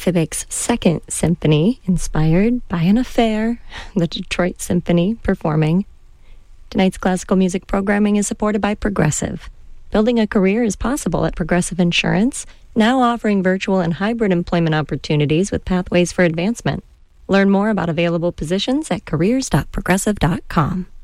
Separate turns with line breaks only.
Sibic's Second Symphony, inspired by an affair, the Detroit Symphony performing. Tonight's classical music programming is supported by Progressive. Building a career is possible at Progressive Insurance, now offering virtual and hybrid employment opportunities with pathways for advancement. Learn more about available positions at careers.progressive.com.